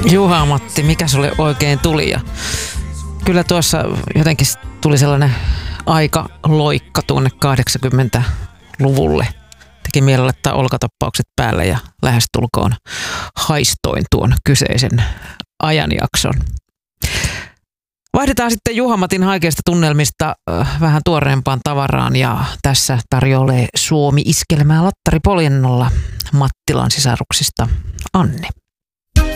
Juha-Matti, mikä sulle oikein tuli? Ja kyllä tuossa jotenkin tuli sellainen aikaloikka tuonne 80-luvulle. Teki mieli laittaa olkatappaukset päälle ja lähestulkoon haistoin tuon kyseisen ajanjakson. Vaihdetaan sitten Juha-Matin haikeista tunnelmista vähän tuoreempaan tavaraan ja tässä tarjoilee Suomi-iskelmää Lattari Poljennolla Mattilan sisaruksista Anne.